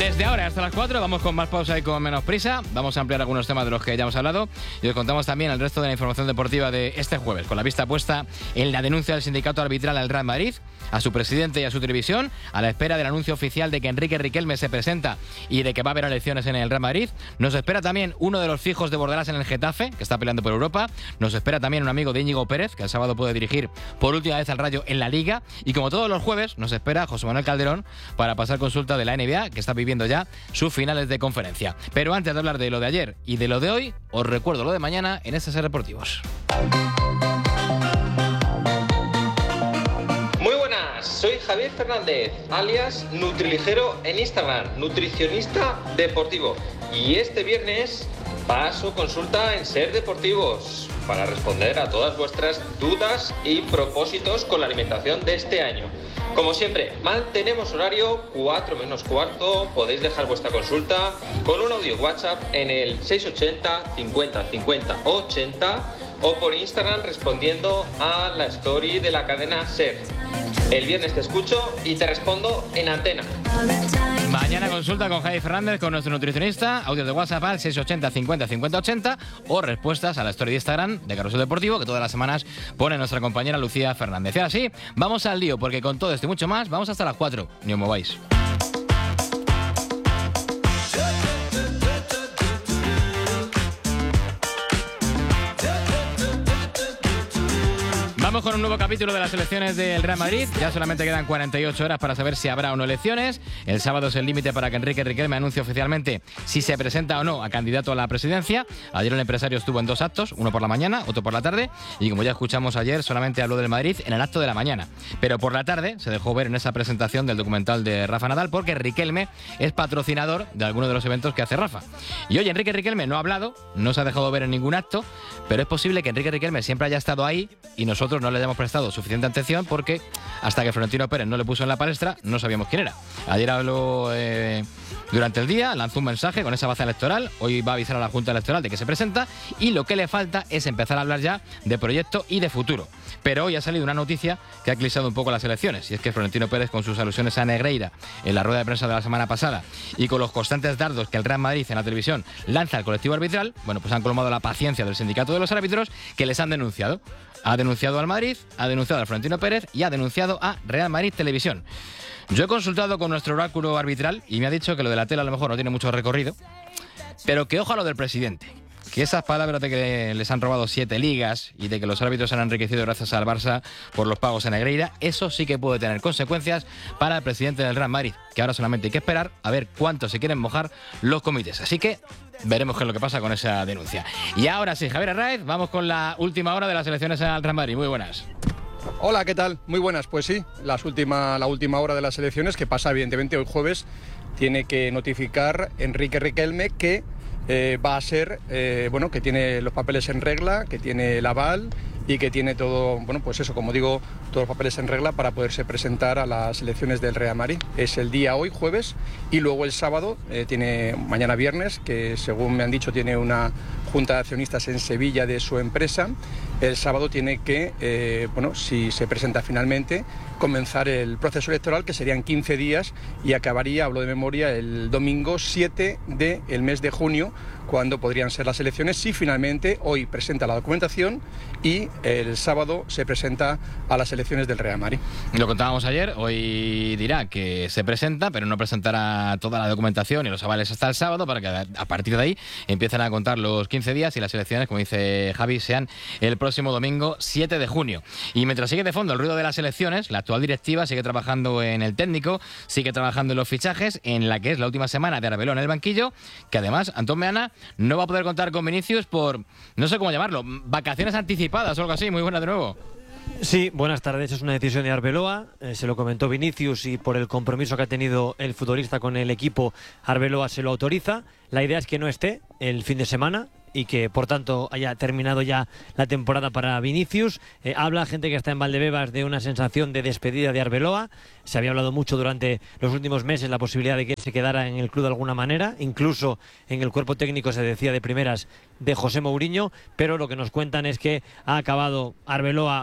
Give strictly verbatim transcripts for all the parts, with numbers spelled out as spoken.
Desde ahora hasta las cuatro vamos con más pausa y con menos prisa. Vamos a ampliar algunos temas de los que ya hemos hablado y os contamos también el resto de la información deportiva de este jueves, con la vista puesta en la denuncia del sindicato arbitral al Real Madrid, a su presidente y a su televisión, a la espera del anuncio oficial de que Enrique Riquelme se presenta y de que va a haber elecciones en el Real Madrid. Nos espera también uno de los fijos de Bordalás en el Getafe, que está peleando por Europa. Nos espera también un amigo de Íñigo Pérez, que el sábado puede dirigir por última vez al Rayo en la Liga. Y como todos los jueves, nos espera José Manuel Calderón para pasar consulta de la N B A, que está viviendo ya sus finales de conferencia. Pero antes de hablar de lo de ayer y de lo de hoy, os recuerdo lo de mañana en S S Deportivos. Muy buenas, soy Javier Fernández, alias Nutriligero en Instagram, nutricionista deportivo. Y este viernes paso consulta en Ser Deportivos para responder a todas vuestras dudas y propósitos con la alimentación de este año. Como siempre, mantenemos horario cuatro menos cuarto, podéis dejar vuestra consulta con un audio WhatsApp en el seis ochenta cincuenta cincuenta ochenta o por Instagram respondiendo a la story de la cadena SER. El viernes te escucho y te respondo en antena. Mañana consulta con Javi Fernández, con nuestro nutricionista, audios de WhatsApp al seis ochenta cincuenta cincuenta ochenta o respuestas a la story de Instagram de Carrusel Deportivo que todas las semanas pone nuestra compañera Lucía Fernández. Y ahora sí, vamos al lío, porque con todo esto y mucho más vamos hasta las cuatro. Ni os mováis. Vamos con un nuevo capítulo de las elecciones del Real Madrid. Ya solamente quedan cuarenta y ocho horas para saber si habrá o no elecciones. El sábado es el límite para que Enrique Riquelme anuncie oficialmente si se presenta o no a candidato a la presidencia. Ayer el empresario estuvo en dos actos, uno por la mañana, otro por la tarde. Y como ya escuchamos ayer, solamente habló del Madrid en el acto de la mañana. Pero por la tarde se dejó ver en esa presentación del documental de Rafa Nadal, porque Riquelme es patrocinador de algunos de los eventos que hace Rafa. Y hoy Enrique Riquelme no ha hablado, no se ha dejado ver en ningún acto, pero es posible que Enrique Riquelme siempre haya estado ahí y nosotros no le hayamos prestado suficiente atención, porque hasta que Florentino Pérez no le puso en la palestra no sabíamos quién era. Ayer habló eh, durante el día, lanzó un mensaje con esa baza electoral, hoy va a avisar a la Junta Electoral de que se presenta y lo que le falta es empezar a hablar ya de proyecto y de futuro. Pero hoy ha salido una noticia que ha eclipsado un poco las elecciones, y es que Florentino Pérez, con sus alusiones a Negreira en la rueda de prensa de la semana pasada y con los constantes dardos que el Real Madrid en la televisión lanza al colectivo arbitral, bueno, pues han colmado la paciencia del sindicato de los árbitros, que les han denunciado. Ha denunciado al Madrid, ha denunciado a Florentino Pérez y ha denunciado a Real Madrid Televisión. Yo he consultado con nuestro oráculo arbitral y me ha dicho que lo de la tele a lo mejor no tiene mucho recorrido, pero que ojo a lo del presidente. Que esas palabras de que les han robado siete ligas y de que los árbitros se han enriquecido gracias al Barça por los pagos en Negreira, eso sí que puede tener consecuencias para el presidente del Real Madrid, que ahora solamente hay que esperar a ver cuánto se quieren mojar los comités. Así que veremos qué es lo que pasa con esa denuncia. Y ahora sí, Javier Arraiz, vamos con la última hora de las elecciones al Real Madrid. Muy buenas. Hola, ¿qué tal? Muy buenas. Pues sí, las última, la última hora de las elecciones, que pasa evidentemente hoy jueves, tiene que notificar Enrique Riquelme que Eh, va a ser, eh, bueno, que tiene los papeles en regla, que tiene el aval y que tiene todo, bueno, pues eso, como digo, todos los papeles en regla para poderse presentar a las elecciones del Real Madrid. Es el día hoy, jueves, y luego el sábado, eh, tiene mañana viernes, que según me han dicho tiene una junta de accionistas en Sevilla de su empresa. El sábado tiene que, eh, bueno, si se presenta finalmente, comenzar el proceso electoral, que serían quince días y acabaría, hablo de memoria, el domingo siete del mes de junio, cuando podrían ser las elecciones, si finalmente hoy presenta la documentación y el sábado se presenta a las elecciones del Real Madrid. Lo contábamos ayer, hoy dirá que se presenta, pero no presentará toda la documentación y los avales hasta el sábado, para que a partir de ahí empiecen a contar los quince días y las elecciones, como dice Javi, sean el próximo domingo siete de junio. Y mientras sigue de fondo el ruido de las elecciones, la actual directiva sigue trabajando en el técnico, sigue trabajando en los fichajes, en la que es la última semana de Arbeloa en el banquillo, que además Antón Meana no va a poder contar con Vinicius por, no sé cómo llamarlo, vacaciones anticipadas o algo así. Muy buena de nuevo. Sí, buenas tardes. Es una decisión de Arbeloa, eh, se lo comentó Vinicius y por el compromiso que ha tenido el futbolista con el equipo, Arbeloa se lo autoriza. La idea es que no esté el fin de semana y que por tanto haya terminado ya la temporada para Vinicius. Eh, habla gente que está en Valdebebas de una sensación de despedida de Arbeloa. Se había hablado mucho durante los últimos meses la posibilidad de que se quedara en el club de alguna manera, incluso en el cuerpo técnico se decía de primeras de José Mourinho, pero lo que nos cuentan es que ha acabado Arbeloa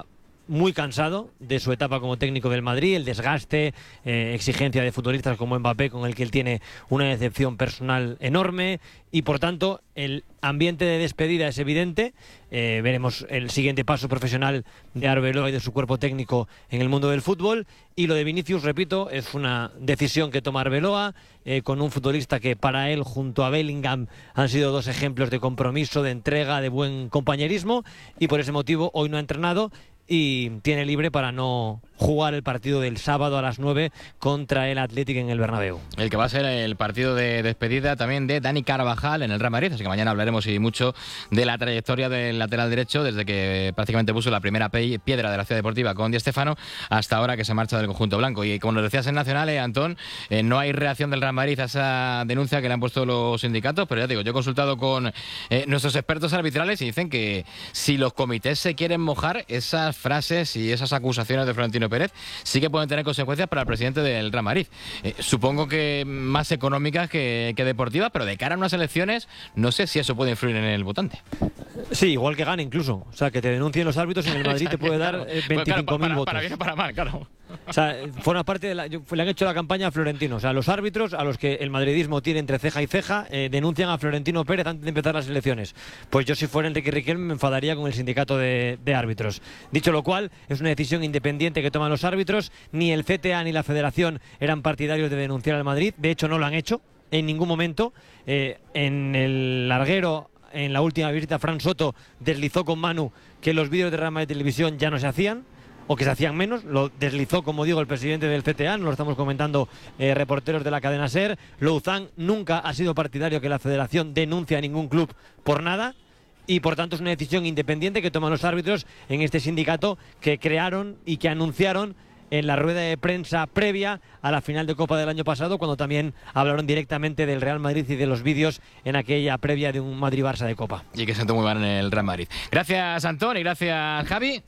muy cansado de su etapa como técnico del Madrid, el desgaste, eh, exigencia de futbolistas como Mbappé, con el que él tiene una decepción personal enorme, y por tanto el ambiente de despedida es evidente. Eh, veremos el siguiente paso profesional de Arbeloa y de su cuerpo técnico en el mundo del fútbol. Y lo de Vinicius, repito, es una decisión que toma Arbeloa, eh, con un futbolista que para él, junto a Bellingham, han sido dos ejemplos de compromiso, de entrega, de buen compañerismo, y por ese motivo hoy no ha entrenado y tiene libre para no jugar el partido del sábado a las nueve contra el Athletic en el Bernabéu. El que va a ser el partido de despedida también de Dani Carvajal en el Real Madrid, así que mañana hablaremos y mucho de la trayectoria del lateral derecho desde que prácticamente puso la primera piedra de la Ciudad Deportiva con Di Stéfano hasta ahora que se marcha del conjunto blanco. Y como nos decías en Nacional, eh, Antón, eh, no hay reacción del Real Madrid a esa denuncia que le han puesto los sindicatos, pero ya te digo, yo he consultado con eh, nuestros expertos arbitrales y dicen que si los comités se quieren mojar, esas frases y esas acusaciones de Florentino Pérez sí que pueden tener consecuencias para el presidente del Real Madrid. Eh, supongo que más económicas que, que deportivas, pero de cara a unas elecciones no sé si eso puede influir en el votante. Sí, igual que gane incluso. O sea, que te denuncien los árbitros en el Madrid te puede dar eh, veinticinco mil votos. Para bien o para mal, claro. O sea, forma parte de la, le han hecho la campaña a Florentino. O sea, los árbitros a los que el madridismo tiene entre ceja y ceja eh, denuncian a Florentino Pérez antes de empezar las elecciones. Pues yo, si fuera Enrique Riquelme, me enfadaría con el sindicato de, de árbitros. Dicho lo cual, es una decisión independiente que toman los árbitros. Ni el C T A ni la Federación eran partidarios de denunciar al Madrid. De hecho, no lo han hecho en ningún momento. Eh, en el larguero, en la última visita, Fran Soto deslizó con Manu que los vídeos de Real Madrid Televisión ya no se hacían, o que se hacían menos. Lo deslizó, como digo, el presidente del C T A, nos lo estamos comentando eh, reporteros de la cadena SER. Louzán nunca ha sido partidario que la Federación denuncie a ningún club por nada, y por tanto es una decisión independiente que toman los árbitros en este sindicato que crearon y que anunciaron en la rueda de prensa previa a la final de Copa del año pasado, cuando también hablaron directamente del Real Madrid y de los vídeos en aquella previa de un Madrid-Barça de Copa. Y que se sentó muy mal en el Real Madrid. Gracias, Antón, y gracias, Javi.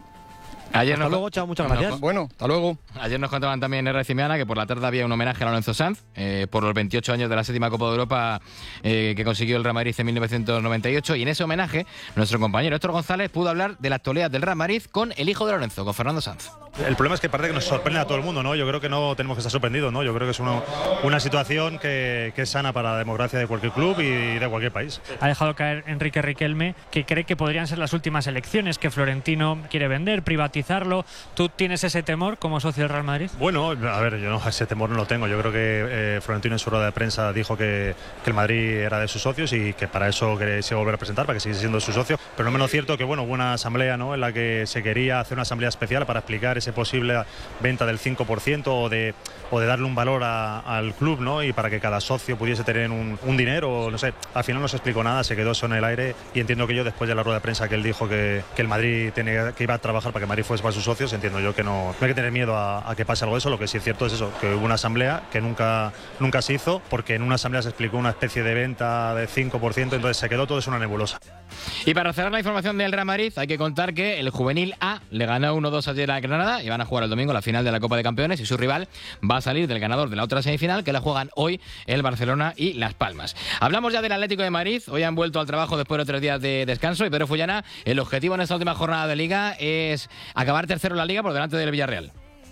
Ayer hasta nos, luego, chao, muchas gracias. No, bueno, hasta luego. Ayer nos contaban también en R C Miana que por la tarde había un homenaje a Lorenzo Sanz eh, por los veintiocho años de la séptima Copa de Europa eh, que consiguió el Real Madrid en mil novecientos noventa y ocho, y en ese homenaje nuestro compañero Héctor González pudo hablar de la actualidad del Real Madrid con el hijo de Lorenzo, con Fernando Sanz. El problema es que parece que nos sorprende a todo el mundo, ¿no? Yo creo que no tenemos que estar sorprendidos, ¿no? Yo creo que es una, una situación que, que es sana para la democracia de cualquier club y de cualquier país. Ha dejado caer Enrique Riquelme que cree que podrían ser las últimas elecciones, que Florentino quiere vender, privatizarlo. ¿Tú tienes ese temor como socio del Real Madrid? Bueno, a ver, yo no, ese temor no lo tengo. Yo creo que eh, Florentino en su rueda de prensa dijo que, que el Madrid era de sus socios y que para eso que se volver a presentar, para que siguiese siendo su socio. Pero no menos cierto que, bueno, hubo una asamblea, ¿no?, en la que se quería hacer una asamblea especial para explicar ese posible venta del cinco por ciento o de, o de darle un valor a, al club, ¿no?, y para que cada socio pudiese tener un, un dinero, no sé. Al final no se explicó nada, se quedó eso en el aire, y entiendo que yo, después de la rueda de prensa que él dijo que, que el Madrid tenía, que iba a trabajar para que el Madrid fuese para sus socios, entiendo yo que no, no hay que tener miedo a, a que pase algo de eso. Lo que sí es cierto es eso, que hubo una asamblea que nunca, nunca se hizo, porque en una asamblea se explicó una especie de venta de cinco por ciento, entonces se quedó todo eso una nebulosa. Y para cerrar la información del Real Madrid, hay que contar que el Juvenil A le ganó uno dos ayer a Granada y van a jugar el domingo la final de la Copa de Campeones, y su rival va a salir del ganador de la otra semifinal, que la juegan hoy el Barcelona y Las Palmas. Hablamos ya del Atlético de Madrid. Hoy han vuelto al trabajo después de tres días de descanso, y Pedro Fullana, el objetivo en esta última jornada de Liga es acabar tercero en la Liga por delante del Villarreal.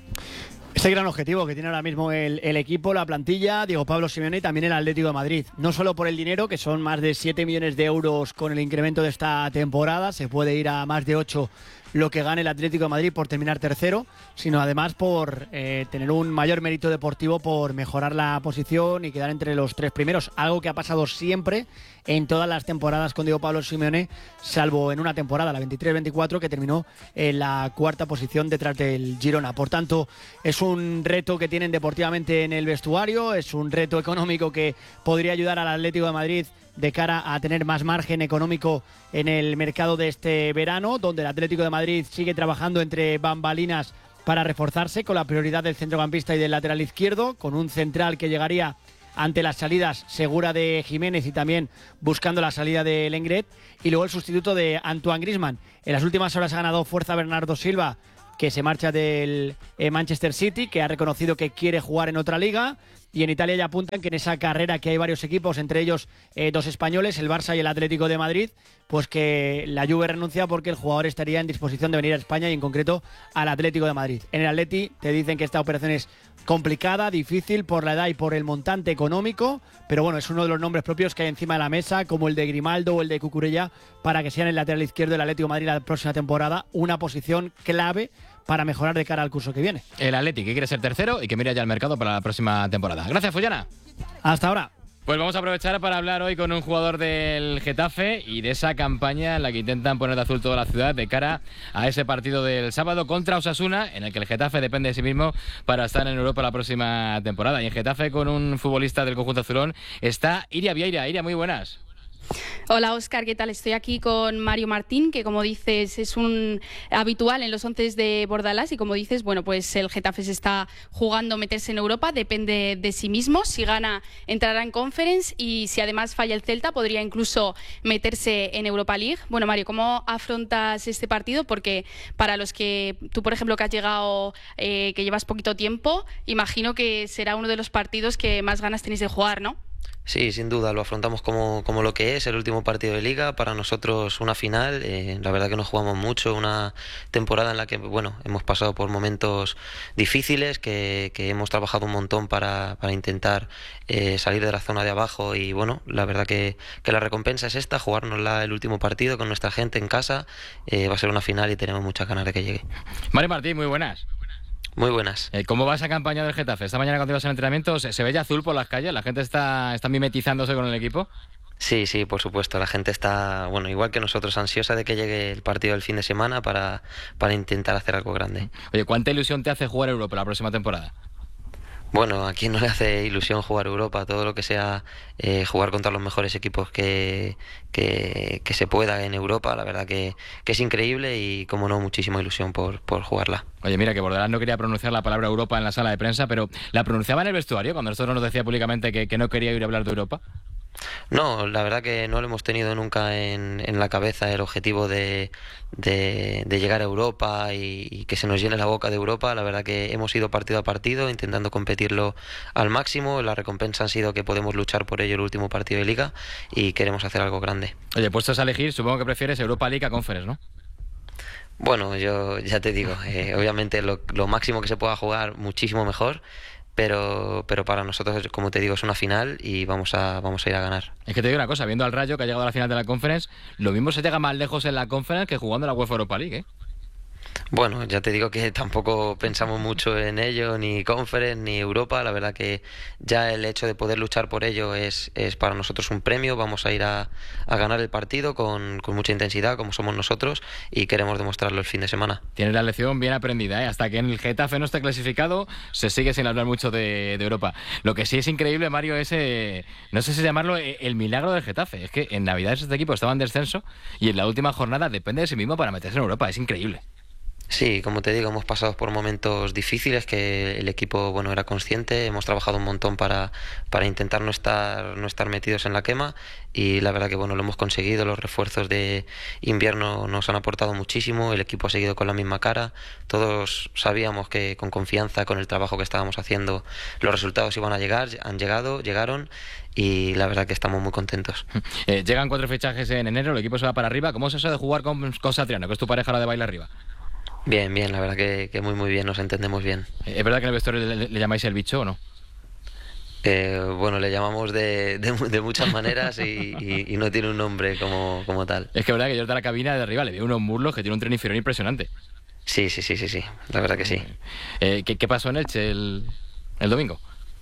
Ese gran objetivo que tiene ahora mismo el, el equipo, la plantilla, Diego Pablo Simeone, y también el Atlético de Madrid. No solo por el dinero, que son más de siete millones de euros con el incremento de esta temporada, se puede ir a más de ocho lo que gane el Atlético de Madrid por terminar tercero, sino además por eh, tener un mayor mérito deportivo, por mejorar la posición y quedar entre los tres primeros, algo que ha pasado siempre en todas las temporadas con Diego Pablo Simeone, salvo en una temporada, la veintitrés veinticuatro, que terminó en la cuarta posición detrás del Girona. Por tanto, es un reto que tienen deportivamente en el vestuario, es un reto económico que podría ayudar al Atlético de Madrid de cara a tener más margen económico en el mercado de este verano, donde el Atlético de Madrid sigue trabajando entre bambalinas para reforzarse, con la prioridad del centrocampista y del lateral izquierdo, con un central que llegaría ante las salidas segura de Jiménez y también buscando la salida de Lenglet, y luego el sustituto de Antoine Griezmann. En las últimas horas ha ganado fuerza Bernardo Silva que se marcha del eh, Manchester City, que ha reconocido que quiere jugar en otra liga. Y en Italia ya apuntan que en esa carrera que hay varios equipos, entre ellos eh, dos españoles, el Barça y el Atlético de Madrid, pues que la Juve renuncia porque el jugador estaría en disposición de venir a España y en concreto al Atlético de Madrid. En el Atleti te dicen que esta operación es complicada, difícil por la edad y por el montante económico, pero bueno, es uno de los nombres propios que hay encima de la mesa, como el de Grimaldo o el de Cucurella, para que sean el lateral izquierdo del Atlético de Madrid la próxima temporada, una posición clave para mejorar de cara al curso que viene. El Atleti, que quiere ser tercero y que mira ya al mercado para la próxima temporada. Gracias, Fullana. Hasta ahora. Pues vamos a aprovechar para hablar hoy con un jugador del Getafe y de esa campaña en la que intentan poner de azul toda la ciudad de cara a ese partido del sábado contra Osasuna, en el que el Getafe depende de sí mismo para estar en Europa la próxima temporada. Y en Getafe, con un futbolista del conjunto azulón, está Iria Vieira. Iria, muy buenas. Hola Óscar, ¿qué tal? Estoy aquí con Mario Martín, que como dices es un habitual en los once de Bordalás y como dices, bueno, pues el Getafe se está jugando meterse en Europa, depende de sí mismo, si gana entrará en Conference y si además falla el Celta podría incluso meterse en Europa League. Bueno Mario, ¿cómo afrontas este partido? Porque para los que, tú por ejemplo que has llegado, eh, que llevas poquito tiempo, imagino que será uno de los partidos que más ganas tenéis de jugar, ¿no? Sí, sin duda, lo afrontamos como, como lo que es, el último partido de Liga, para nosotros una final, eh, la verdad que nos jugamos mucho, una temporada en la que, bueno, hemos pasado por momentos difíciles, que, que hemos trabajado un montón para, para intentar eh, salir de la zona de abajo y, bueno, la verdad que, que la recompensa es esta, jugárnosla el último partido con nuestra gente en casa, eh, va a ser una final y tenemos muchas ganas de que llegue. Mario Martín, muy buenas. Muy buenas. Eh, ¿Cómo va esa campaña del Getafe? Esta mañana cuando ibas al entrenamiento, ¿se, se ve ya azul por las calles? ¿La gente está, está mimetizándose con el equipo? Sí, sí, por supuesto. La gente está, bueno, igual que nosotros, ansiosa de que llegue el partido del fin de semana para, para intentar hacer algo grande. Oye, ¿cuánta ilusión te hace jugar Europa la próxima temporada? Bueno, a quién no le hace ilusión jugar Europa, todo lo que sea eh, jugar contra los mejores equipos que, que, que se pueda en Europa, la verdad que, que es increíble y, como no, muchísima ilusión por, por jugarla. Oye, mira que Bordalás no quería pronunciar la palabra Europa en la sala de prensa, pero ¿la pronunciaba en el vestuario cuando nosotros nos decía públicamente que, que no quería ir a hablar de Europa? No, la verdad que no lo hemos tenido nunca en, en la cabeza el objetivo de, de, de llegar a Europa y, y que se nos llene la boca de Europa. La verdad que hemos ido partido a partido intentando competirlo al máximo. La recompensa ha sido que podemos luchar por ello el último partido de Liga y queremos hacer algo grande. Oye, puestos a elegir, supongo que prefieres Europa League a Conference, ¿no? Bueno, yo ya te digo, eh, obviamente lo, lo máximo que se pueda jugar, muchísimo mejor. Pero, pero para nosotros, como te digo, es una final y vamos a, vamos a ir a ganar. Es que te digo una cosa, viendo al Rayo que ha llegado a la final de la Conference, lo mismo se llega más lejos en la Conference que jugando en la UEFA Europa League, ¿eh? Bueno, ya te digo que tampoco pensamos mucho en ello, ni Conference, ni Europa. La verdad que ya el hecho de poder luchar por ello es, es para nosotros un premio. Vamos a ir a, a ganar el partido con, con mucha intensidad, como somos nosotros, y queremos demostrarlo el fin de semana. Tienes la lección bien aprendida, ¿eh? Hasta que en el Getafe no esté clasificado, se sigue sin hablar mucho de, de Europa. Lo que sí es increíble, Mario, es, eh, no sé si llamarlo eh, el milagro del Getafe. Es que en Navidades este equipo estaba en descenso y en la última jornada depende de sí mismo para meterse en Europa. Es increíble. Sí, como te digo, hemos pasado por momentos difíciles que el equipo, bueno, era consciente, hemos trabajado un montón para, para intentar no estar, no estar metidos en la quema y la verdad que, bueno, lo hemos conseguido. Los refuerzos de invierno nos han aportado muchísimo, el equipo ha seguido con la misma cara, todos sabíamos que con confianza, con el trabajo que estábamos haciendo, los resultados iban a llegar, han llegado, llegaron y la verdad que estamos muy contentos. Eh, llegan cuatro fichajes en enero, el equipo se va para arriba. ¿Cómo es eso de jugar con, con Satriano, que es tu pareja la de baile arriba? Bien, bien, la verdad que, que muy muy bien, nos entendemos bien. ¿Es verdad que en el vestuario le, le, le llamáis el bicho o no? Eh, bueno, le llamamos de, de, de muchas maneras y, y, y no tiene un nombre como, como tal. Es que es verdad que yo desde la cabina de arriba le veo unos muslos que tiene un tren inferior impresionante. Sí, sí, sí, sí, sí, la verdad que sí. Eh, ¿qué, ¿Qué pasó en Elche el, el domingo?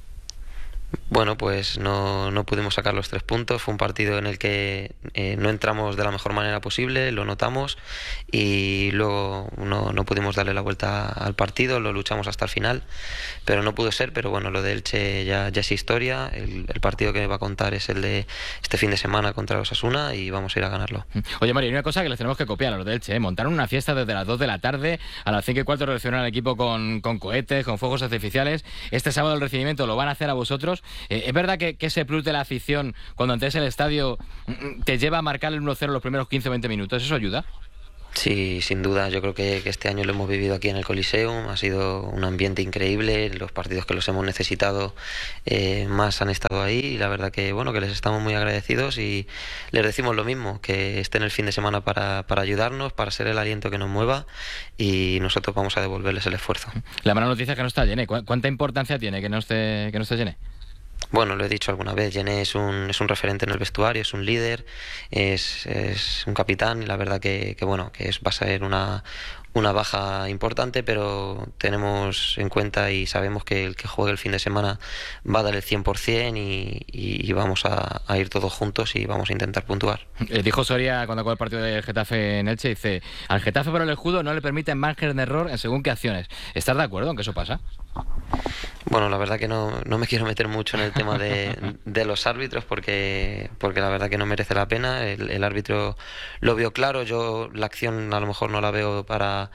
Bueno, pues no, no pudimos sacar los tres puntos. Fue un partido en el que eh, no entramos de la mejor manera posible, lo notamos y luego no, no pudimos darle la vuelta al partido, lo luchamos hasta el final, pero no pudo ser. Pero bueno, lo de Elche ya, ya es historia. El, el partido que va a contar es el de este fin de semana contra los Osasuna y vamos a ir a ganarlo. Oye, Mario, hay una cosa que les tenemos que copiar a los de Elche, ¿eh? Montaron una fiesta desde las dos de la tarde, a las cinco y cuarto reaccionaron al equipo con, con cohetes, con fuegos artificiales. Este sábado el recibimiento lo van a hacer a vosotros. Eh, ¿Es verdad que, que ese plus de la afición, cuando entres al estadio, te lleva a marcar el uno cero los primeros quince o veinte minutos? ¿Eso ayuda? Sí, sin duda. Yo creo que, que este año lo hemos vivido aquí en el Coliseum. Ha sido un ambiente increíble. Los partidos que los hemos necesitado eh, más han estado ahí. Y la verdad que bueno que les estamos muy agradecidos y les decimos lo mismo, que estén el fin de semana para, para ayudarnos, para ser el aliento que nos mueva y nosotros vamos a devolverles el esfuerzo. La mala noticia es que no está Djené. ¿Cuánta importancia tiene que no esté, que no esté Djené? Bueno, lo he dicho alguna vez, Djené es un, es un referente en el vestuario, es un líder, es, es un capitán y la verdad que, que bueno, que es, va a ser una, una baja importante, pero tenemos en cuenta y sabemos que el que juegue el fin de semana va a dar el cien por ciento y, y, y vamos a, a ir todos juntos y vamos a intentar puntuar. Eh, dijo Soria cuando acabó el partido del Getafe en Elche, dice, al Getafe por el escudo no le permiten margen de error en según qué acciones. ¿Estás de acuerdo en que eso pasa? Bueno, la verdad que no, no me quiero meter mucho en el tema de, de los árbitros porque, porque la verdad que no merece la pena. El, el árbitro lo vio claro, yo la acción a lo mejor no la veo para,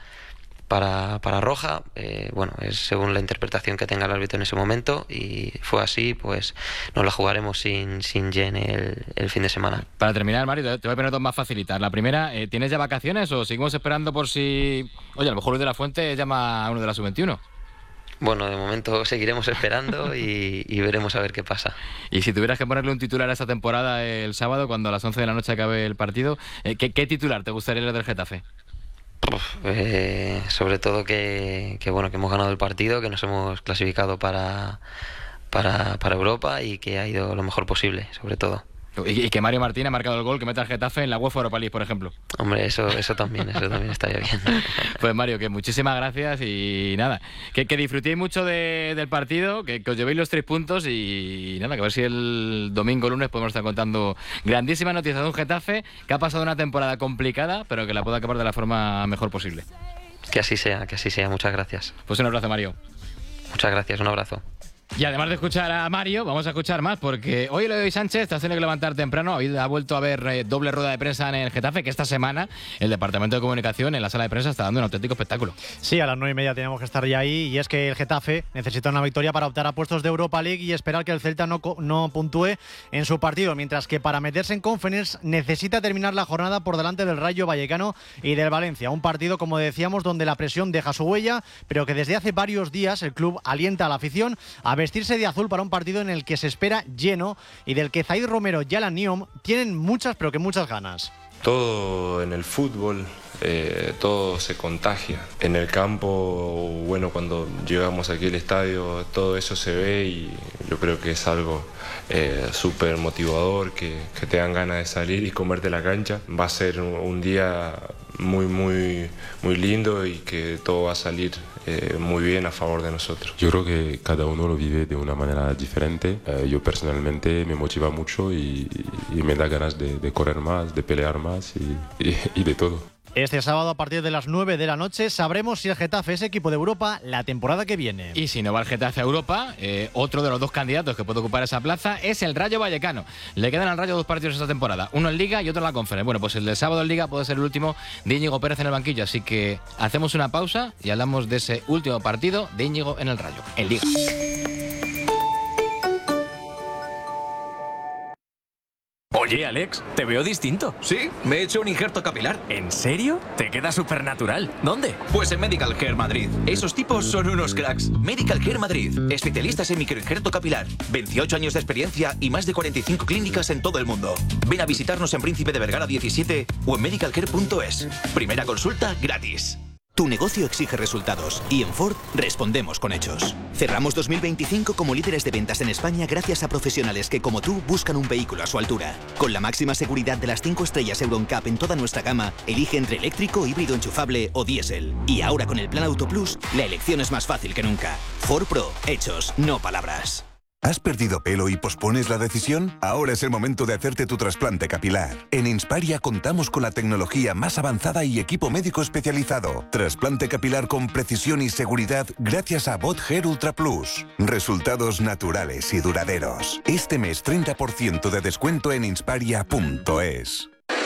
para, para roja. Eh, bueno, es según la interpretación que tenga el árbitro en ese momento y fue así, pues nos la jugaremos sin, sin Djené el, el fin de semana. Para terminar, Mario, te voy a poner dos más facilitas. La primera, eh, ¿tienes ya vacaciones o seguimos esperando por si... Oye, a lo mejor Luis de la Fuente llama a uno de la sub veintiuno? Bueno, de momento seguiremos esperando y, y veremos a ver qué pasa. Y si tuvieras que ponerle un titular a esta temporada el sábado, cuando a las once de la noche acabe el partido, eh, ¿qué, ¿qué titular te gustaría leer del Getafe? Uf, eh, sobre todo que, que, bueno, que hemos ganado el partido, que nos hemos clasificado para, para, para Europa y que ha ido lo mejor posible, sobre todo. Y, y que Mario Martín ha marcado el gol que mete al Getafe en la UEFA Europa League, por ejemplo. Hombre, eso, eso también, eso también estaría bien. Pues Mario, que muchísimas gracias y nada, que, que disfrutéis mucho de, del partido, que, que os llevéis los tres puntos y nada, que a ver si el domingo o lunes podemos estar contando grandísimas noticias de un Getafe que ha pasado una temporada complicada, pero que la pueda acabar de la forma mejor posible. Que así sea, que así sea, muchas gracias. Pues un abrazo, Mario. Muchas gracias, un abrazo. Y además de escuchar a Mario, vamos a escuchar más, porque hoy Eloy Sánchez te has tenido que levantar temprano, ha vuelto a ver eh, doble rueda de prensa en el Getafe, que esta semana el Departamento de Comunicación en la sala de prensa está dando un auténtico espectáculo. Sí, a las nueve y media tenemos que estar ya ahí, y es que el Getafe necesita una victoria para optar a puestos de Europa League y esperar que el Celta no, no puntúe en su partido, mientras que para meterse en Conference necesita terminar la jornada por delante del Rayo Vallecano y del Valencia, un partido, como decíamos, donde la presión deja su huella, pero que desde hace varios días el club alienta a la afición a vestirse de azul para un partido en el que se espera lleno y del que Zaid Romero y Alan Nyom tienen muchas, pero que muchas ganas. Todo en el fútbol, eh, todo se contagia. En el campo, bueno, cuando llegamos aquí al estadio, todo eso se ve y yo creo que es algo eh, súper motivador, que, que te dan ganas de salir y comerte la cancha. Va a ser un, un día muy, muy, muy lindo y que todo va a salir eh, muy bien a favor de nosotros. Yo creo que cada uno lo vive de una manera diferente. Eh, yo personalmente me motiva mucho y, y me da ganas de, de correr más, de pelear más y, y, y de todo. Este sábado a partir de las nueve de la noche sabremos si el Getafe es equipo de Europa la temporada que viene. Y si no va el Getafe a Europa, eh, otro de los dos candidatos que puede ocupar esa plaza es el Rayo Vallecano. Le quedan al Rayo dos partidos esta temporada, uno en Liga y otro en la Conference. Bueno, pues el del sábado en Liga puede ser el último de Íñigo Pérez en el banquillo, así que hacemos una pausa y hablamos de ese último partido de Íñigo en el Rayo, en Liga. Oye, Alex, te veo distinto. Sí, me he hecho un injerto capilar. ¿En serio? Te queda súper natural. ¿Dónde? Pues en Medical Care Madrid. Esos tipos son unos cracks. Medical Care Madrid. Especialistas en microinjerto capilar. veintiocho años de experiencia y más de cuarenta y cinco clínicas en todo el mundo. Ven a visitarnos en Príncipe de Vergara diecisiete o en medicalcare punto es. Primera consulta gratis. Tu negocio exige resultados y en Ford respondemos con hechos. Cerramos dos mil veinticinco como líderes de ventas en España gracias a profesionales que, como tú, buscan un vehículo a su altura. Con la máxima seguridad de las cinco estrellas Euro N C A P en toda nuestra gama, elige entre eléctrico, híbrido enchufable o diésel. Y ahora con el Plan Auto Plus, la elección es más fácil que nunca. Ford Pro, hechos, no palabras. ¿Has perdido pelo y pospones la decisión? Ahora es el momento de hacerte tu trasplante capilar. En Insparia contamos con la tecnología más avanzada y equipo médico especializado. Trasplante capilar con precisión y seguridad gracias a Bot Hair Ultra Plus. Resultados naturales y duraderos. Este mes treinta por ciento de descuento en insparia punto es.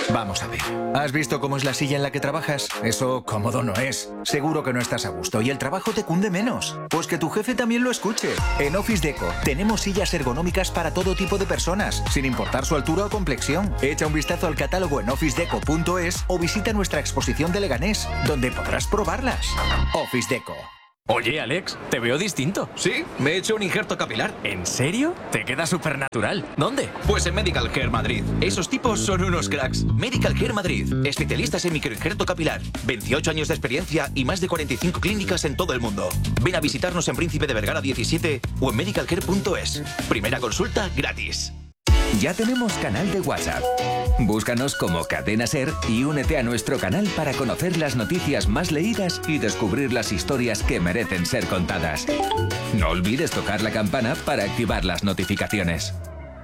Vamos a ver. ¿Has visto cómo es la silla en la que trabajas? Eso cómodo no es. Seguro que no estás a gusto y el trabajo te cunde menos. Pues que tu jefe también lo escuche. En Office Deco tenemos sillas ergonómicas para todo tipo de personas, sin importar su altura o complexión. Echa un vistazo al catálogo en office deco punto es o visita nuestra exposición de Leganés, donde podrás probarlas. Office Deco. Oye, Alex, te veo distinto. Sí, me he hecho un injerto capilar. ¿En serio? Te queda súper natural. ¿Dónde? Pues en Medical Care Madrid. Esos tipos son unos cracks. Medical Care Madrid. Especialistas en microinjerto capilar. veintiocho años de experiencia y más de cuarenta y cinco clínicas en todo el mundo. Ven a visitarnos en Príncipe de Vergara diecisiete o en medical care punto es. Primera consulta gratis. Ya tenemos canal de WhatsApp. Búscanos como Cadena Ser y únete a nuestro canal para conocer las noticias más leídas y descubrir las historias que merecen ser contadas. No olvides tocar la campana para activar las notificaciones.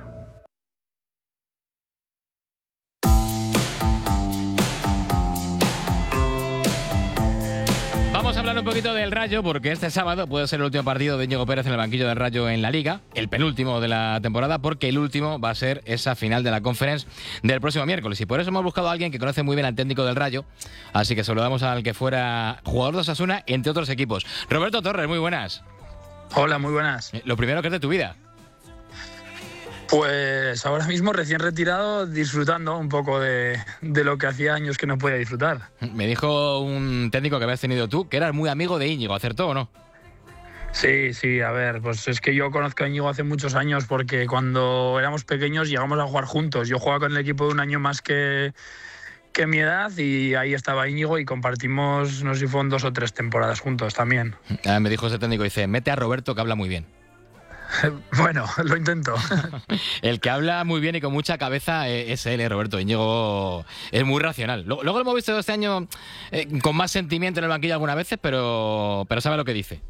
Vamos a hablar un poquito del Rayo, porque este sábado puede ser el último partido de Íñigo Pérez en el banquillo del Rayo en la Liga, el penúltimo de la temporada, porque el último va a ser esa final de la Conference del próximo miércoles. Y por eso hemos buscado a alguien que conoce muy bien al técnico del Rayo, así que saludamos al que fuera jugador de Osasuna, entre otros equipos. Roberto Torres, muy buenas. Hola, muy buenas. Lo primero que es de tu vida. Pues ahora mismo recién retirado, disfrutando un poco de, de lo que hacía años que no podía disfrutar. Me dijo un técnico que habías tenido tú que eras muy amigo de Íñigo, ¿acertó o no? Sí, sí, a ver, pues es que yo conozco a Íñigo hace muchos años porque cuando éramos pequeños llegamos a jugar juntos. Yo jugaba con el equipo de un año más que, que mi edad y ahí estaba Íñigo y compartimos, no sé si fueron dos o tres temporadas juntos también. Ah, me dijo ese técnico, dice, mete a Roberto que habla muy bien. Bueno, lo intento. El que habla muy bien y con mucha cabeza es él, ¿eh, Roberto? Íñigo es muy racional. Luego lo hemos visto este año eh, con más sentimiento en el banquillo algunas veces, pero, pero sabe lo que dice.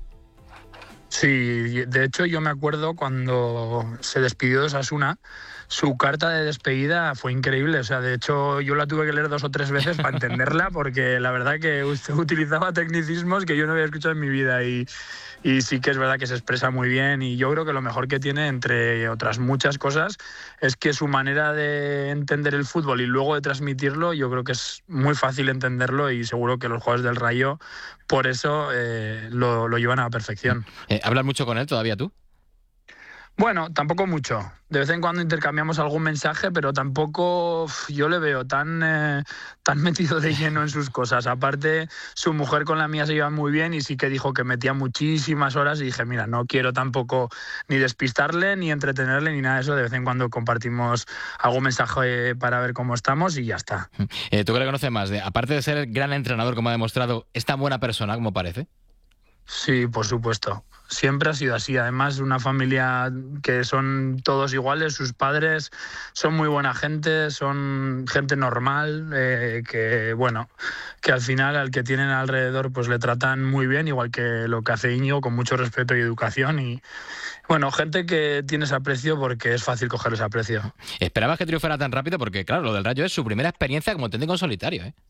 Sí, de hecho yo me acuerdo cuando se despidió de Osasuna, su carta de despedida fue increíble. O sea, de hecho yo la tuve que leer dos o tres veces para entenderla, porque la verdad que usted utilizaba tecnicismos que yo no había escuchado en mi vida y, y sí que es verdad que se expresa muy bien. Y yo creo que lo mejor que tiene, entre otras muchas cosas, es que su manera de entender el fútbol y luego de transmitirlo, yo creo que es muy fácil entenderlo y seguro que los jugadores del Rayo por eso eh, lo, lo llevan a la perfección. Eh, ¿Hablas mucho con él todavía tú? Bueno, tampoco mucho. De vez en cuando intercambiamos algún mensaje, pero tampoco yo le veo tan, eh, tan metido de lleno en sus cosas. Aparte, su mujer con la mía se llevan muy bien y sí que dijo que metía muchísimas horas y dije, mira, no quiero tampoco ni despistarle, ni entretenerle, ni nada de eso. De vez en cuando compartimos algún mensaje para ver cómo estamos y ya está. Eh, ¿Tú qué le conoces más? De, aparte de ser el gran entrenador, como ha demostrado, ¿es tan buena persona como parece? Sí, por supuesto. Siempre ha sido así. Además, una familia que son todos iguales. Sus padres son muy buena gente, son gente normal, eh, que bueno, que al final al que tienen alrededor pues le tratan muy bien, igual que lo que hace Íñigo, con mucho respeto y educación. Y bueno, gente que tienes aprecio porque es fácil cogerles aprecio. ¿Esperabas que triunfara tan rápido? Porque claro, lo del Rayo es su primera experiencia como técnico en solitario, ¿eh?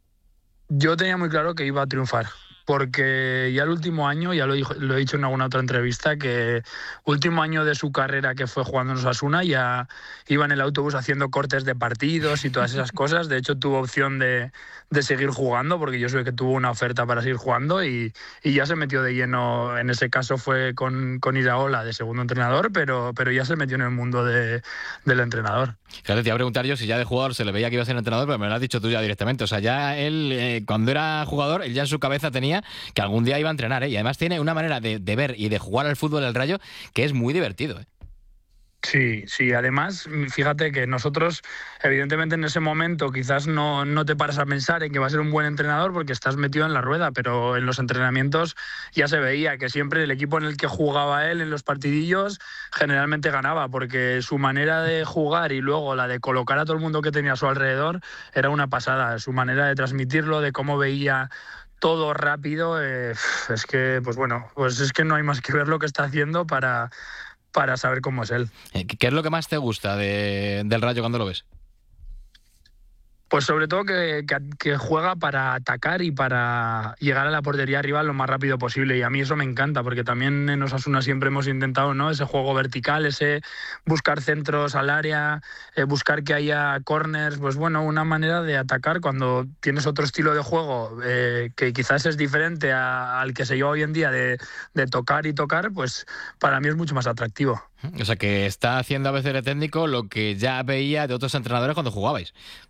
Yo tenía muy claro que iba a triunfar. Porque ya el último año, ya lo, lo he dicho en alguna otra entrevista, que último año de su carrera que fue jugando en Osasuna, ya iba en el autobús haciendo cortes de partidos y todas esas cosas. De hecho, tuvo opción de, de seguir jugando, porque yo sé que tuvo una oferta para seguir jugando y, y ya se metió de lleno. En ese caso fue con, con Iraola de segundo entrenador, pero, pero ya se metió en el mundo de, del entrenador. Claro, te iba a preguntar yo si ya de jugador se le veía que iba a ser entrenador, pero me lo has dicho tú ya directamente. O sea, ya él, eh, cuando era jugador, él ya en su cabeza tenía que algún día iba a entrenar, ¿eh? Y además tiene una manera de, de ver y de jugar al fútbol del Rayo que es muy divertido, ¿eh? Sí, sí, además, fíjate que nosotros, evidentemente en ese momento quizás no, no te paras a pensar en que va a ser un buen entrenador porque estás metido en la rueda, pero en los entrenamientos ya se veía que siempre el equipo en el que jugaba él en los partidillos generalmente ganaba, porque su manera de jugar y luego la de colocar a todo el mundo que tenía a su alrededor era una pasada. Su manera de transmitirlo, de cómo veía todo rápido, eh, es que, pues bueno, pues es que no hay más que ver lo que está haciendo para... para saber cómo es él. ¿Qué es lo que más te gusta de, del Rayo cuando lo ves? Pues sobre todo que, que, que juega para atacar y para llegar a la portería rival lo más rápido posible, y a mí eso me encanta, porque también en Osasuna siempre hemos intentado, ¿no?, ese juego vertical, ese buscar centros al área, eh, buscar que haya corners, pues bueno, una manera de atacar cuando tienes otro estilo de juego eh, que quizás es diferente a, al que se lleva hoy en día de, de tocar y tocar, pues para mí es mucho más atractivo. O sea, que está haciendo a veces el técnico lo que ya veía de otros entrenadores cuando jugabais.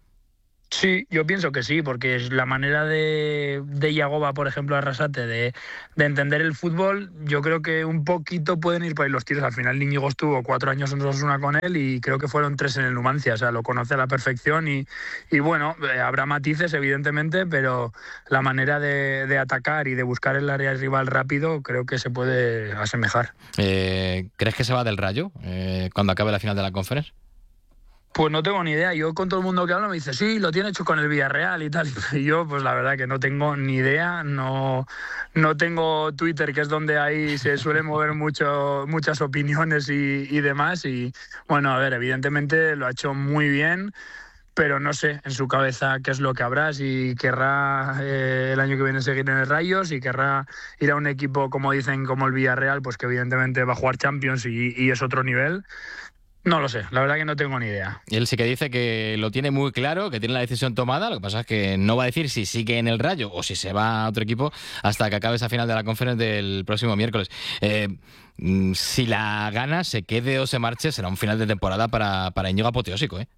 Sí, yo pienso que sí, porque es la manera de, de Yagoba, por ejemplo, Arrasate, de, de entender el fútbol. Yo creo que un poquito pueden ir por ahí los tiros. Al final Íñigo estuvo cuatro años en Osasuna con él y creo que fueron tres en el Numancia. O sea, lo conoce a la perfección y, y bueno, eh, habrá matices, evidentemente, pero la manera de, de atacar y de buscar el área rival rápido creo que se puede asemejar. Eh, ¿Crees que se va del Rayo eh, cuando acabe la final de la Conference? Pues no tengo ni idea. Yo con todo el mundo que hablo me dice, sí, lo tiene hecho con el Villarreal y tal. Y yo, pues la verdad que no tengo ni idea. No, no tengo Twitter, que es donde ahí se suele mover mucho, muchas opiniones y, y demás. Y bueno, a ver, evidentemente lo ha hecho muy bien, pero no sé en su cabeza qué es lo que habrá. Si querrá eh, el año que viene seguir en el Rayo, si querrá ir a un equipo, como dicen, como el Villarreal, pues que evidentemente va a jugar Champions y, y es otro nivel. No lo sé, la verdad que no tengo ni idea. Y él sí que dice que lo tiene muy claro, que tiene la decisión tomada. Lo que pasa es que no va a decir si sigue en el Rayo o si se va a otro equipo hasta que acabe esa final de la Conference del próximo miércoles. Eh, si la gana, se quede o se marche, será un final de temporada para, para Íñigo apoteósico, ¿eh?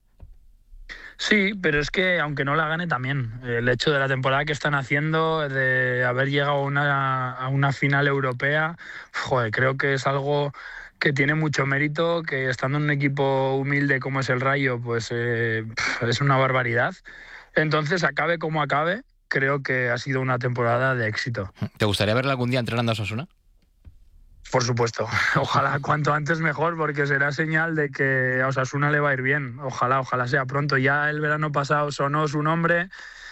Sí, pero es que aunque no la gane también, el hecho de la temporada que están haciendo, de haber llegado a una, a una final europea, joder, creo que es algo que tiene mucho mérito, que estando en un equipo humilde como es el Rayo, pues eh, es una barbaridad. Entonces, acabe como acabe, creo que ha sido una temporada de éxito. ¿Te gustaría verlo algún día entrenando a Osasuna? Por supuesto. Ojalá cuanto antes mejor, porque será señal de que a Osasuna le va a ir bien. Ojalá, ojalá sea pronto. Ya el verano pasado sonó su nombre,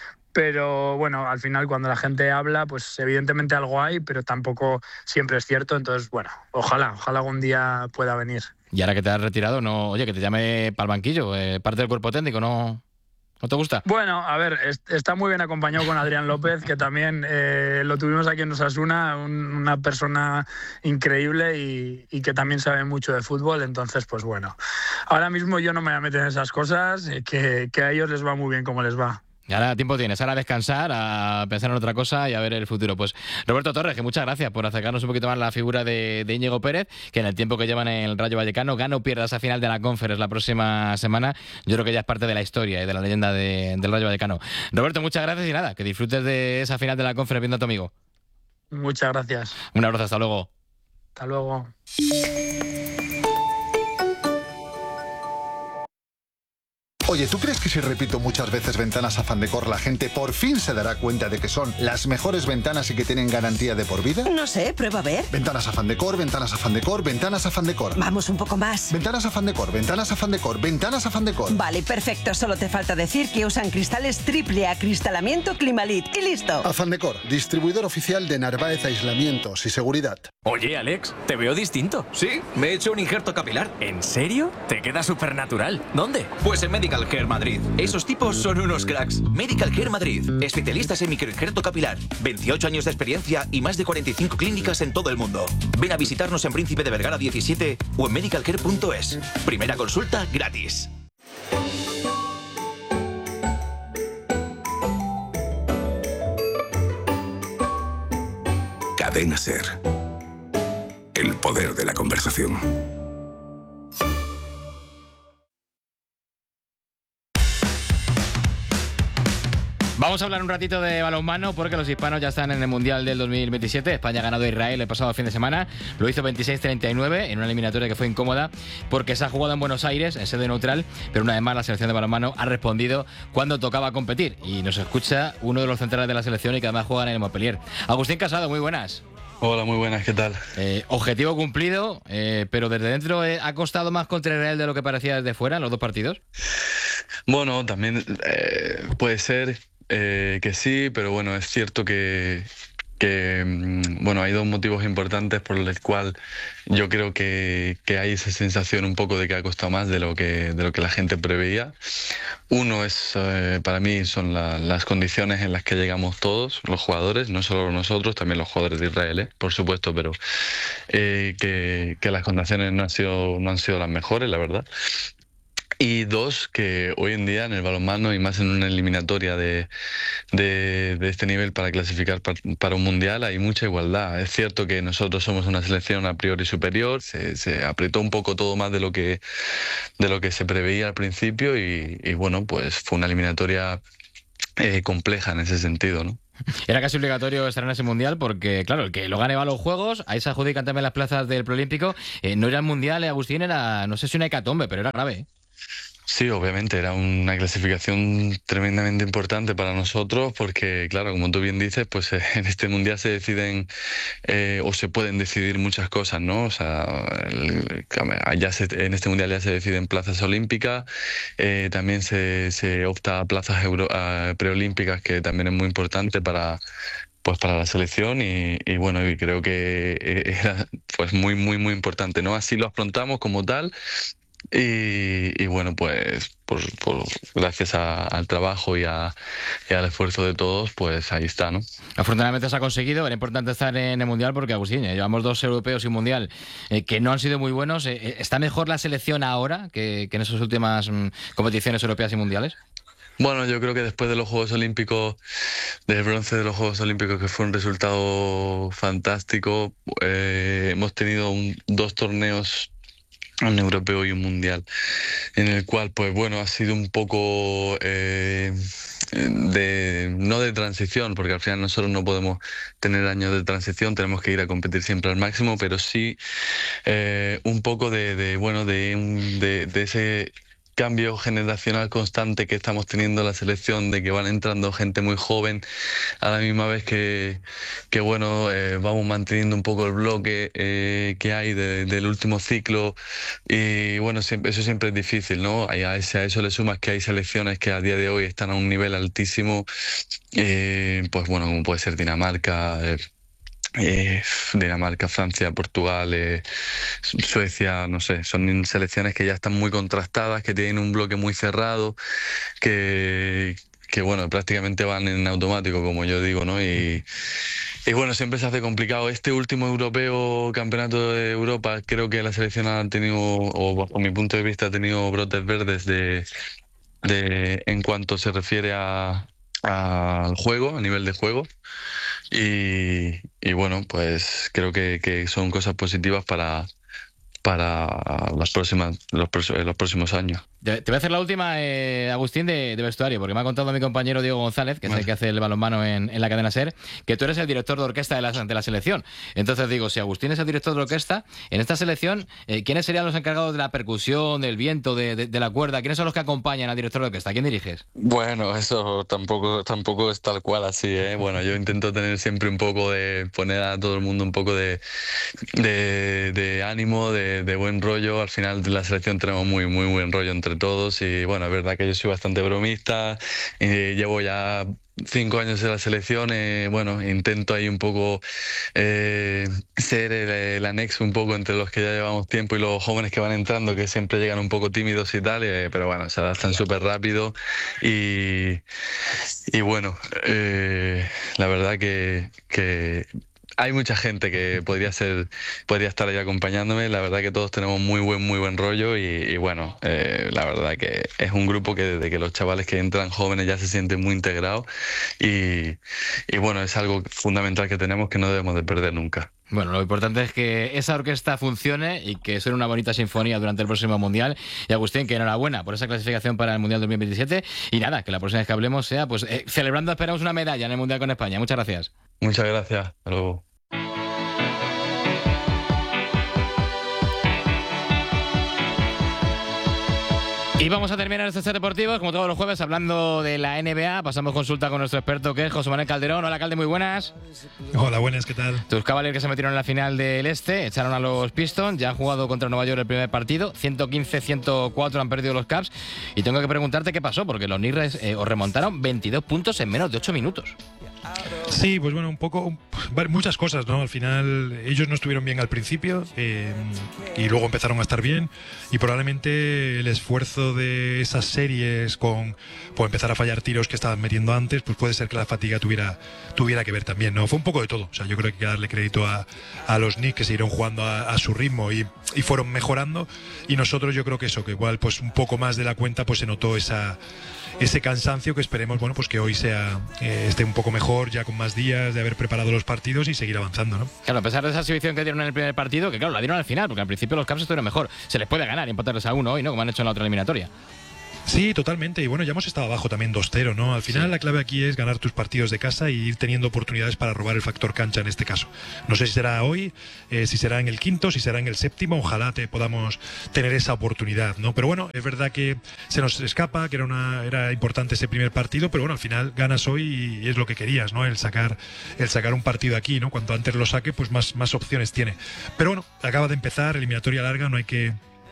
pero bueno, al final cuando la gente habla, pues evidentemente algo hay, pero tampoco siempre es cierto. Entonces, bueno, ojalá, ojalá algún día pueda venir. Y ahora que te has retirado, no, oye, que te llame para el banquillo, eh, parte del cuerpo técnico, ¿no? ¿No te gusta? Bueno, a ver, est- está muy bien acompañado con Adrián López, que también eh, lo tuvimos aquí en Osasuna, un- una persona increíble y, y que también sabe mucho de fútbol. Entonces, pues bueno, ahora mismo yo no me voy a meter en esas cosas, eh, que, que a ellos les va muy bien como les va. Y ahora tiempo tienes, ahora a descansar, a pensar en otra cosa y a ver el futuro. Pues Roberto Torres, que muchas gracias por acercarnos un poquito más a la figura de, de Íñigo Pérez, que en el tiempo que llevan en el Rayo Vallecano, gana o pierda esa final de la Conference la próxima semana. Yo creo que ya es parte de la historia y de la leyenda de, del Rayo Vallecano. Roberto, muchas gracias y nada, que disfrutes de esa final de la Conference viendo a tu amigo. Muchas gracias. Un abrazo, hasta luego. Hasta luego. Oye, ¿tú crees que si repito muchas veces ventanas Afán Decor, la gente por fin se dará cuenta de que son las mejores ventanas y que tienen garantía de por vida? No sé, prueba a ver. Ventanas Afán Decor, ventanas Afán Decor, ventanas Afán Decor. Vamos un poco más. Ventanas Afán Decor, ventanas Afán Decor, ventanas Afán Decor. Vale, perfecto. Solo te falta decir que usan cristales triple acristalamiento Climalit y listo. Afán Decor, distribuidor oficial de Narváez Aislamientos y Seguridad. Oye, Alex, te veo distinto. Sí, me he hecho un injerto capilar. ¿En serio? Te queda súper natural. ¿Dónde? Pues en Medical Care Madrid. Esos tipos son unos cracks. Medical Care Madrid. Especialistas en microinjerto capilar. veintiocho años de experiencia y más de cuarenta y cinco clínicas en todo el mundo. Ven a visitarnos en Príncipe de Vergara diecisiete o en medicalcare punto es. Primera consulta gratis. Cadena SER. El poder de la conversación. Vamos a hablar un ratito de balonmano porque los hispanos ya están en el Mundial del dos mil veintisiete. España ha ganado a Israel el pasado fin de semana. Lo hizo veintiséis treinta y nueve en una eliminatoria que fue incómoda porque se ha jugado en Buenos Aires, en sede neutral, pero una vez más la selección de balonmano ha respondido cuando tocaba competir. Y nos escucha uno de los centrales de la selección y que además juega en el Montpellier. Agustín Casado, muy buenas. Hola, muy buenas, ¿qué tal? Eh, objetivo cumplido, eh, pero desde dentro eh, ¿ha costado más contra Israel de lo que parecía desde fuera en los dos partidos? Bueno, también eh, puede ser... Eh, que sí, pero bueno, es cierto que, que, bueno, hay dos motivos importantes por los cuales yo creo que, que hay esa sensación un poco de que ha costado más de lo que, de lo que la gente preveía. Uno es, eh, para mí, son la, las condiciones en las que llegamos todos, los jugadores, no solo nosotros, también los jugadores de Israel, ¿eh? por supuesto, pero eh, que, que las condiciones no han sido, no han sido las mejores, la verdad. Y dos, que hoy en día en el balonmano y más en una eliminatoria de, de, de este nivel para clasificar para, para un mundial hay mucha igualdad. Es cierto que nosotros somos una selección a priori superior, se, se apretó un poco todo más de lo que, de lo que se preveía al principio y, y bueno, pues fue una eliminatoria eh, compleja en ese sentido, ¿no? Era casi obligatorio estar en ese mundial porque, claro, el que lo gane va a los Juegos, ahí se adjudican también las plazas del Preolímpico. Eh, no era el mundial, eh, Agustín, era, no sé si una hecatombe, pero era grave, ¿eh? Sí, obviamente, era una clasificación tremendamente importante para nosotros porque, claro, como tú bien dices, pues eh, en este mundial se deciden eh, o se pueden decidir muchas cosas, ¿no? O sea, el, ya se, en este mundial ya se deciden plazas olímpicas, eh, también se, se opta a plazas euro, a preolímpicas, que también es muy importante para... pues para la selección y, y bueno, y creo que era pues muy, muy, muy importante, ¿no? Así lo afrontamos como tal. Y, y bueno, pues por, por, gracias a, al trabajo y, a, y al esfuerzo de todos, pues ahí está, ¿no? Afortunadamente se ha conseguido. Era importante estar en el Mundial porque, Agustín, eh, llevamos dos europeos y un Mundial eh, que no han sido muy buenos. Eh, ¿Está mejor la selección ahora que, que en esas últimas mm, competiciones europeas y mundiales? Bueno, yo creo que después de los Juegos Olímpicos, del bronce de los Juegos Olímpicos, que fue un resultado fantástico, eh, hemos tenido un, dos torneos, un europeo y un mundial, en el cual, pues bueno, ha sido un poco eh, de no de transición, porque al final nosotros no podemos tener años de transición, tenemos que ir a competir siempre al máximo, pero sí eh, un poco de, de bueno, de, de, de ese cambio generacional constante que estamos teniendo en la selección, de que van entrando gente muy joven a la misma vez que, que bueno, eh, vamos manteniendo un poco el bloque eh, que hay de, del último ciclo y bueno, siempre, eso siempre es difícil, ¿no? Y a, ese, a eso le sumas que hay selecciones que a día de hoy están a un nivel altísimo, eh, pues bueno, como puede ser Dinamarca, eh, Eh, Dinamarca, Francia, Portugal, eh, Suecia, no sé, son selecciones que ya están muy contrastadas, que tienen un bloque muy cerrado, que, que bueno, prácticamente van en automático, como yo digo, ¿no? Y, y bueno, siempre se hace complicado. Este último europeo, campeonato de Europa, creo que la selección ha tenido, o bajo mi punto de vista, ha tenido brotes verdes de, de en cuanto se refiere a al juego, a nivel de juego. Y, y bueno, pues creo que, que son cosas positivas para, para las próximas, los, los próximos años. Te voy a hacer la última, eh, Agustín, de, de vestuario, porque me ha contado mi compañero Diego González, que vale. es el que hace el balonmano en, en la cadena SER, que tú eres el director de orquesta de la, de la selección. Entonces digo, si Agustín es el director de orquesta, en esta selección, eh, ¿quiénes serían los encargados de la percusión, del viento, de, de, de la cuerda? ¿Quiénes son los que acompañan al director de orquesta? ¿Quién diriges? Bueno, eso tampoco, tampoco es tal cual así, ¿eh? Bueno, yo intento tener siempre un poco de, poner a todo el mundo un poco de, de, de ánimo, de, de buen rollo. Al final de la selección tenemos muy, muy buen rollo entre todos y bueno, es verdad que yo soy bastante bromista, eh, llevo ya cinco años en la selección, eh, bueno, intento ahí un poco eh, ser el, el anexo un poco entre los que ya llevamos tiempo y los jóvenes que van entrando, que siempre llegan un poco tímidos y tal, eh, pero bueno, se adaptan súper rápido y, y bueno, eh, la verdad que... que hay mucha gente que podría ser, podría estar ahí acompañándome. La verdad que todos tenemos muy buen, muy buen rollo y, y bueno, eh, la verdad que es un grupo que desde que los chavales que entran jóvenes ya se sienten muy integrados y, y bueno, es algo fundamental que tenemos que no debemos de perder nunca. Bueno, lo importante es que esa orquesta funcione y que suene una bonita sinfonía durante el próximo Mundial. Y Agustín, que enhorabuena por esa clasificación para el Mundial dos mil veintisiete. Y nada, que la próxima vez que hablemos sea pues eh, celebrando, esperamos una medalla en el Mundial con España. Muchas gracias. Muchas gracias. Hasta luego. Y vamos a terminar estos deportivos, como todos los jueves, hablando de la N B A. Pasamos consulta con nuestro experto, que es José Manuel Calderón. Hola, Calde, muy buenas. Hola, buenas, ¿qué tal? Tus Cavaliers, que se metieron en la final del Este, echaron a los Pistons, ya han jugado contra Nueva York el primer partido, ciento quince a ciento cuatro han perdido los Cavs. Y tengo que preguntarte qué pasó, porque los Knicks eh, os remontaron veintidós puntos en menos de ocho minutos. Sí, pues bueno, un poco, muchas cosas, ¿no? Al final ellos no estuvieron bien al principio eh, y luego empezaron a estar bien, y probablemente el esfuerzo de esas series con pues, empezar a fallar tiros que estaban metiendo antes, pues puede ser que la fatiga tuviera, tuviera que ver también, ¿no? Fue un poco de todo, o sea, yo creo que hay que darle crédito a, a los Knicks, que siguieron jugando a, a su ritmo y, y fueron mejorando, y nosotros yo creo que eso, que igual pues un poco más de la cuenta pues se notó esa ese cansancio que esperemos, bueno, pues que hoy sea eh, esté un poco mejor, ya con más días de haber preparado los partidos y seguir avanzando, ¿no? Claro, a pesar de esa exhibición que dieron en el primer partido, que claro, la dieron al final, porque al principio los Caps estuvieron mejor. Se les puede ganar y empatarles a uno hoy, ¿no? Como han hecho en la otra eliminatoria. Sí, totalmente. Y bueno, ya hemos estado abajo también dos cero, ¿no? Al final sí. La clave aquí es ganar tus partidos de casa y ir teniendo oportunidades para robar el factor cancha en este caso. No sé si será hoy, eh, si será en el quinto, si será en el séptimo. Ojalá te podamos tener esa oportunidad, ¿no? Pero bueno, es verdad que se nos escapa, que era una era importante ese primer partido, pero bueno, al final ganas hoy y es lo que querías, ¿no? El sacar el sacar un partido aquí, ¿no? Cuanto antes lo saque, pues más, más opciones tiene. Pero bueno, acaba de empezar, eliminatoria larga, no hay que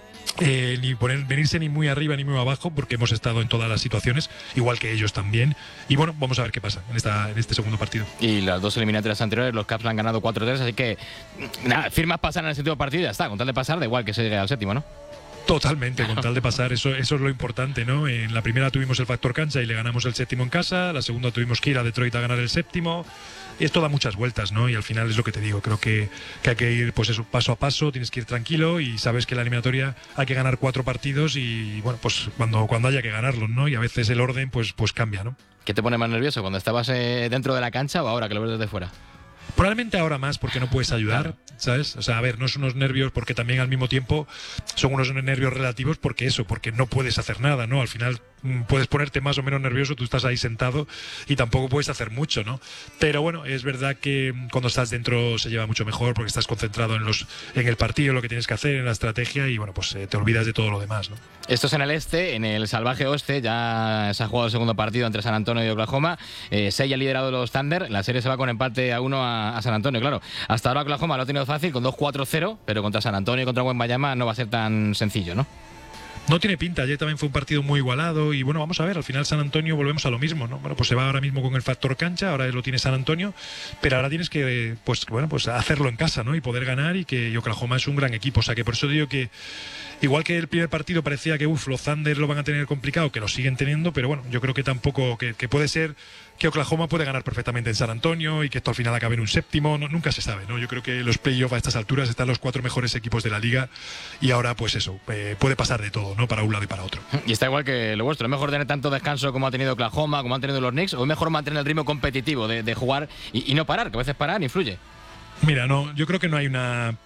Eh, ni poner, venirse ni muy arriba ni muy abajo, porque hemos estado en todas las situaciones, igual que ellos también, y bueno, vamos a ver qué pasa en, esta, en este segundo partido. Y las dos eliminatorias anteriores los Caps la han ganado cuatro tres, así que nada, firmas pasar en el séptimo partido y ya está, con tal de pasar da igual que se llegue al séptimo, ¿no? Totalmente, con tal de pasar, eso, eso es lo importante, ¿no? En la primera tuvimos el factor cancha y le ganamos el séptimo en casa, la segunda tuvimos que ir a Detroit a ganar el séptimo. Esto da muchas vueltas, ¿no? Y al final es lo que te digo, creo que, que hay que ir pues eso, paso a paso, tienes que ir tranquilo y sabes que en la eliminatoria hay que ganar cuatro partidos y bueno, pues cuando, cuando haya que ganarlos, ¿no? Y a veces el orden pues, pues cambia, ¿no? ¿Qué te pone más nervioso, cuando estabas eh, dentro de la cancha o ahora que lo ves desde fuera? Probablemente ahora más porque no puedes ayudar, ¿sabes? O sea, a ver, no son unos nervios porque también al mismo tiempo son unos nervios relativos porque eso, porque no puedes hacer nada, ¿no? Al final mmm, puedes ponerte más o menos nervioso, tú estás ahí sentado y tampoco puedes hacer mucho, ¿no? Pero bueno, es verdad que cuando estás dentro se lleva mucho mejor porque estás concentrado en los en el partido, lo que tienes que hacer, en la estrategia y bueno, pues eh, te olvidas de todo lo demás, ¿no? Esto es en el este, en el salvaje oeste, ya se ha jugado el segundo partido entre San Antonio y Oklahoma. Eh, Sey ha liderado los Thunder, la serie se va con empate a uno a, a San Antonio, claro. Hasta ahora Oklahoma lo ha tenido fácil con dos cuatro cero, pero contra San Antonio y contra Wembanyama no va a ser tan sencillo, ¿no? No tiene pinta, ayer también fue un partido muy igualado y bueno, vamos a ver, al final San Antonio volvemos a lo mismo, ¿no? Bueno, pues se va ahora mismo con el factor cancha, ahora lo tiene San Antonio, pero ahora tienes que, pues bueno, pues hacerlo en casa, ¿no? Y poder ganar y que y Oklahoma es un gran equipo, o sea que por eso digo que igual que el primer partido parecía que uf, los Thunder lo van a tener complicado, que lo siguen teniendo, pero bueno, yo creo que tampoco, que, que puede ser que Oklahoma puede ganar perfectamente en San Antonio y que esto al final acabe en un séptimo, no, nunca se sabe, ¿no? Yo creo que los playoffs a estas alturas están los cuatro mejores equipos de la liga y ahora pues eso, eh, puede pasar de todo, ¿no? Para un lado y para otro. Y está igual que lo vuestro, es mejor tener tanto descanso como ha tenido Oklahoma, como han tenido los Knicks, o es mejor mantener el ritmo competitivo de, de jugar y, y no parar, que a veces parar influye. Mira, no, yo creo que no hay una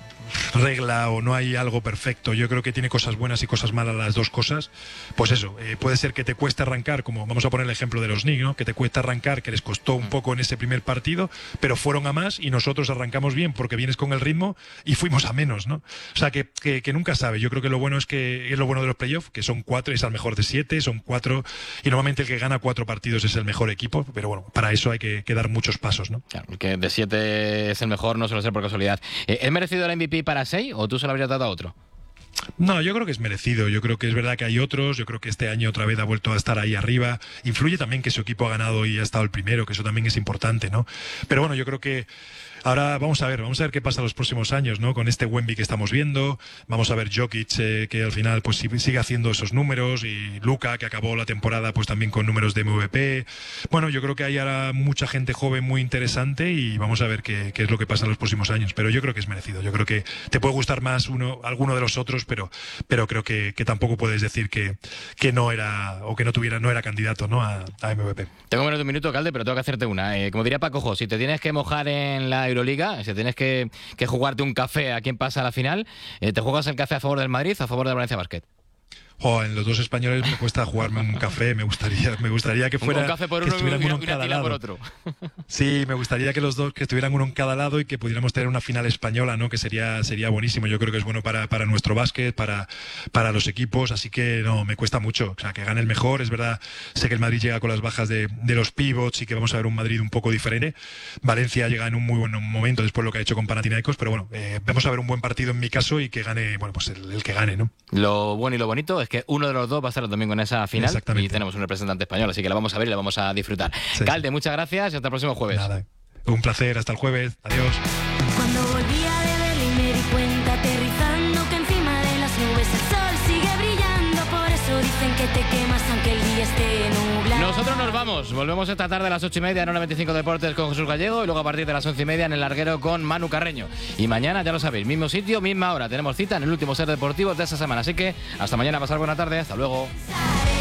regla o no hay algo perfecto. Yo creo que tiene cosas buenas y cosas malas las dos cosas. Pues eso, eh, puede ser que te cueste arrancar, como vamos a poner el ejemplo de los Knicks, ¿no? Que te cuesta arrancar, que les costó un poco en ese primer partido, pero fueron a más y nosotros arrancamos bien porque vienes con el ritmo y fuimos a menos, ¿no? O sea, que, que, que nunca sabe. Yo creo que lo bueno es que es lo bueno de los playoffs, que son cuatro, es al mejor de siete, son cuatro y normalmente el que gana cuatro partidos es el mejor equipo, pero bueno, para eso hay que, que dar muchos pasos, ¿no? Claro, el que de siete es el mejor no suele ser por casualidad. Eh, ¿Es merecido el M V P para Sey o tú se lo habrías dado a otro? No, yo creo que es merecido. Yo creo que es verdad que hay otros. Yo creo que este año otra vez ha vuelto a estar ahí arriba. Influye también que su equipo ha ganado y ha estado el primero, que eso también es importante, ¿no? Pero bueno, yo creo que ahora vamos a ver, vamos a ver qué pasa los próximos años, ¿no? Con este Wemby que estamos viendo, vamos a ver Jokic eh, que al final pues sigue haciendo esos números y Luka que acabó la temporada pues también con números de M V P. Bueno, yo creo que hay ahora mucha gente joven muy interesante y vamos a ver qué, qué es lo que pasa en los próximos años, pero yo creo que es merecido. Yo creo que te puede gustar más uno, alguno de los otros, pero, pero creo que, que tampoco puedes decir que, que no era o que no tuviera no era candidato, ¿no? a, a M V P. Tengo menos de un minuto, Calde, pero tengo que hacerte una. Eh, como diría Paco Jo, si te tienes que mojar en la Euroliga, si tienes que, que jugarte un café a quien pasa a la final, eh, ¿te juegas el café a favor del Madrid o a favor del Valencia Basket? Oh, en los dos españoles me cuesta jugarme un café, me gustaría, me gustaría que fuera un café por uno que estuvieran y una, uno en cada una lado. por otro. Sí, me gustaría que los dos que estuvieran uno en cada lado y que pudiéramos tener una final española, ¿no? Que sería sería buenísimo. Yo creo que es bueno para, para nuestro básquet, para, para los equipos, así que no, me cuesta mucho. O sea, que gane el mejor, es verdad, sé que el Madrid llega con las bajas de, de los pivots y que vamos a ver un Madrid un poco diferente. Valencia llega en un muy buen momento después de lo que ha hecho con Panathinaikos, pero bueno, eh, vamos a ver un buen partido en mi caso y que gane, bueno, pues el, el que gane, ¿no? Lo bueno y lo bonito, es que uno de los dos va a estar el domingo en esa final y tenemos un representante español, así que la vamos a ver y la vamos a disfrutar. Sí, Calde, sí. muchas gracias y hasta el próximo jueves. Nada. Un placer, hasta el jueves. Adiós. Cuando volvía de Berlín me di cuenta, aterrizando, que encima de las nubes el sol sigue brillando. Por eso dicen que te quemas aunque el día esté nublado. Nosotros nos vamos. Volvemos esta tarde a las ocho y media en Hora veinticinco Deportes con Jesús Gallego y luego a partir de las once y media en El Larguero con Manu Carreño. Y mañana, ya lo sabéis, mismo sitio, misma hora. Tenemos cita en el último Ser Deportivo de esta semana. Así que hasta mañana, pasar buena tarde. Hasta luego.